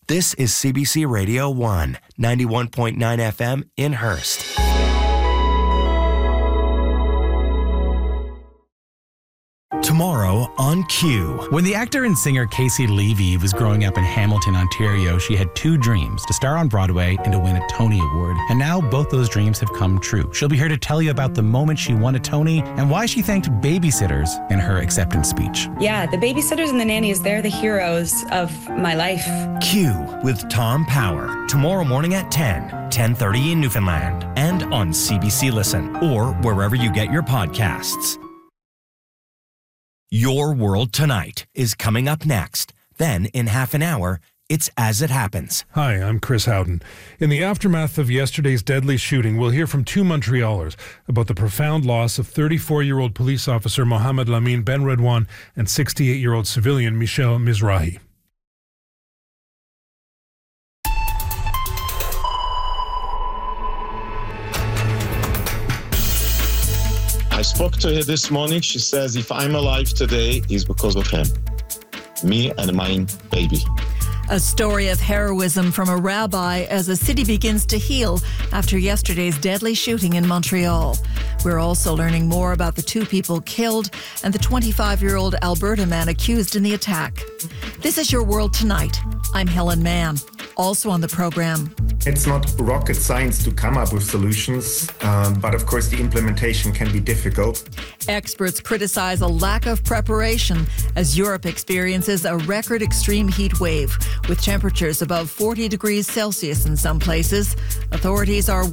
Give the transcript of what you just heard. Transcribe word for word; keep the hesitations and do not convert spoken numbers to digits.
This is C B C Radio one, ninety-one point nine F M in Hearst. Tomorrow on Q. When the actor and singer Casey Levy was growing up in Hamilton, Ontario, she had two dreams, to star on Broadway and to win a Tony Award. And now both those dreams have come true. She'll be here to tell you about the moment she won a Tony and why she thanked babysitters in her acceptance speech. Yeah, the babysitters and the nannies, they're the heroes of my life. Q with Tom Power. Tomorrow morning at ten, ten thirty in Newfoundland. And on C B C Listen or wherever you get your podcasts. Your World Tonight is coming up next. Then, in half an hour, it's As It Happens. Hi, I'm Chris Howden. In the aftermath of yesterday's deadly shooting, we'll hear from two Montrealers about the profound loss of thirty-four-year-old police officer Mohamed Lamine Benredouane and sixty-eight-year-old civilian Michel Mizrahi. I spoke to her this morning. She says, if I'm alive today, it's because of him. Me and my baby. A story of heroism from a rabbi as the city begins to heal after yesterday's deadly shooting in Montreal. We're also learning more about the two people killed and the twenty-five-year-old Alberta man accused in the attack. This is Your World Tonight. I'm Helen Mann. Also on the program. It's not rocket science to come up with solutions, um, but of course the implementation can be difficult. Experts criticize a lack of preparation as Europe experiences a record extreme heat wave with temperatures above forty degrees Celsius in some places. Authorities are